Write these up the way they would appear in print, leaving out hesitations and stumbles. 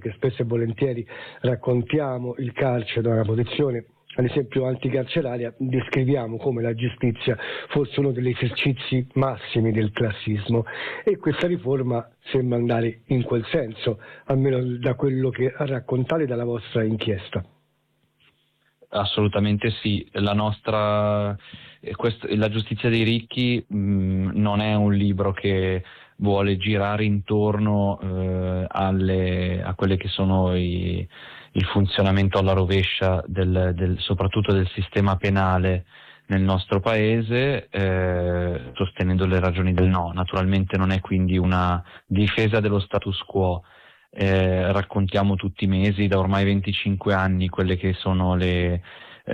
che spesso e volentieri raccontiamo il carcere da una posizione ad esempio anticarceraria, descriviamo come la giustizia fosse uno degli esercizi massimi del classismo, e questa riforma sembra andare in quel senso, almeno da quello che raccontate dalla vostra inchiesta. Assolutamente sì, la giustizia dei ricchi non è un libro che vuole girare intorno a quelle che sono il funzionamento alla rovescia soprattutto del sistema penale nel nostro paese, sostenendo le ragioni del no. Naturalmente non è quindi una difesa dello status quo. Raccontiamo tutti i mesi, da ormai 25 anni, quelle che sono le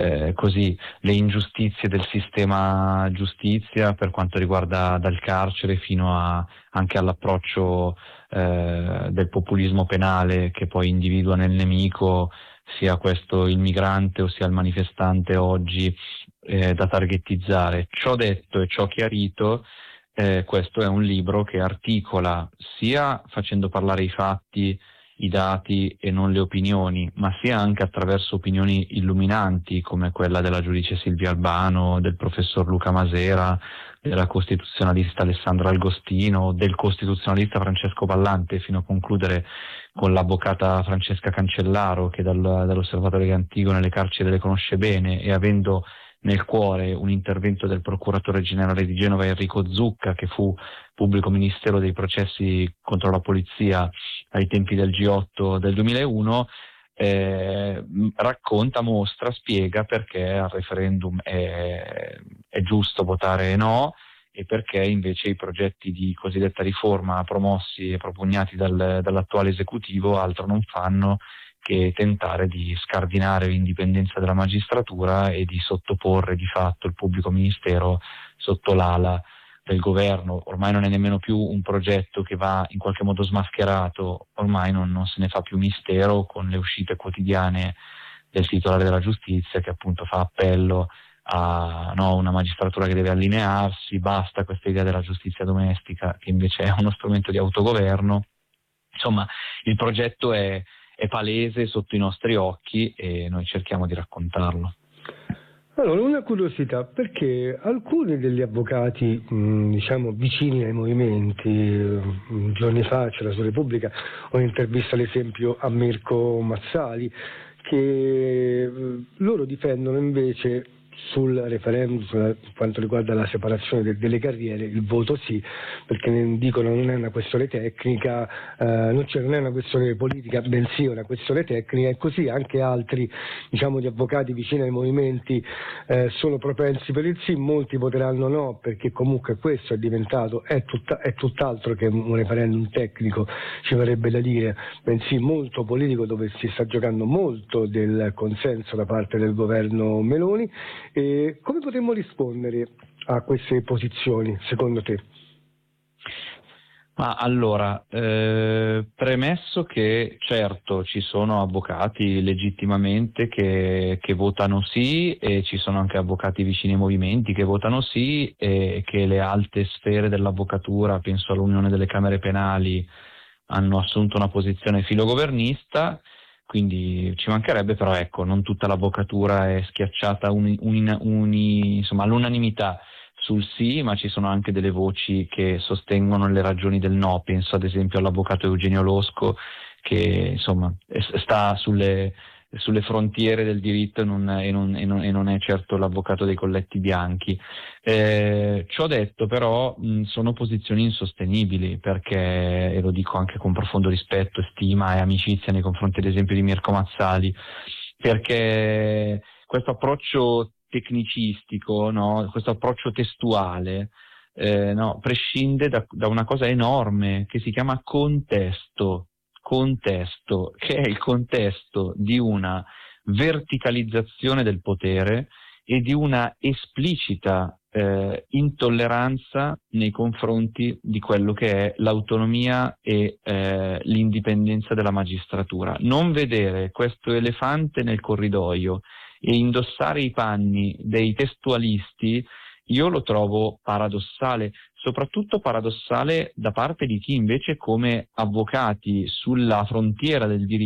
ingiustizie del sistema giustizia, per quanto riguarda dal carcere fino anche all'approccio del populismo penale, che poi individua nel nemico sia questo il migrante o sia il manifestante oggi da targetizzare. Ciò detto e ciò chiarito, questo è un libro che articola sia facendo parlare i fatti, i dati e non le opinioni, ma sia anche attraverso opinioni illuminanti come quella della giudice Silvia Albano, del professor Luca Masera, della costituzionalista Alessandra Agostino, del costituzionalista Francesco Ballante, fino a concludere con l'avvocata Francesca Cancellaro, che dall'Osservatorio di Antigone le carceri le conosce bene, e avendo nel cuore un intervento del procuratore generale di Genova Enrico Zucca, che fu pubblico ministero dei processi contro la polizia ai tempi del G8 del 2001, racconta, mostra, spiega perché al referendum è giusto votare no, e perché invece i progetti di cosiddetta riforma promossi e propugnati dall'attuale esecutivo altro non fanno che tentare di scardinare l'indipendenza della magistratura e di sottoporre di fatto il pubblico ministero sotto l'ala del governo. Ormai non è nemmeno più un progetto che va in qualche modo smascherato, ormai non se ne fa più mistero, con le uscite quotidiane del titolare della giustizia che appunto fa appello a una magistratura che deve allinearsi, basta questa idea della giustizia domestica che invece è uno strumento di autogoverno. Insomma, il progetto è palese sotto i nostri occhi e noi cerchiamo di raccontarlo. Allora, una curiosità, perché alcuni degli avvocati, vicini ai movimenti, giorni fa c'era su Repubblica un'intervista ad esempio a Mirko Mazzali, che loro difendono invece sul referendum, per quanto riguarda la separazione delle carriere, il voto sì, perché dicono non è una questione tecnica, non è una questione politica, bensì è una questione tecnica, e così anche altri di avvocati vicini ai movimenti sono propensi per il sì, molti voteranno no, perché comunque questo è tutt'altro che un referendum tecnico, ci vorrebbe da dire, bensì molto politico, dove si sta giocando molto del consenso da parte del governo Meloni. E come potremmo rispondere a queste posizioni, secondo te? Ma allora, premesso che certo ci sono avvocati legittimamente che votano sì, e ci sono anche avvocati vicini ai movimenti che votano sì, e che le alte sfere dell'avvocatura, penso all'Unione delle Camere Penali, hanno assunto una posizione filogovernista, quindi ci mancherebbe, però ecco, non tutta l'avvocatura è schiacciata all'unanimità sul sì, ma ci sono anche delle voci che sostengono le ragioni del no. Penso ad esempio all'avvocato Eugenio Losco, che insomma sta sulle frontiere del diritto e non è certo l'avvocato dei colletti bianchi. Ciò detto, però, sono posizioni insostenibili, perché, e lo dico anche con profondo rispetto, stima e amicizia nei confronti ad esempio di Mirko Mazzali, perché questo approccio tecnicistico, questo approccio testuale, prescinde da una cosa enorme che si chiama contesto, che è il contesto di una verticalizzazione del potere e di una esplicita intolleranza nei confronti di quello che è l'autonomia e l'indipendenza della magistratura. Non vedere questo elefante nel corridoio e indossare i panni dei testualisti, io lo trovo paradossale, soprattutto paradossale da parte di chi invece, come avvocati sulla frontiera del diritto,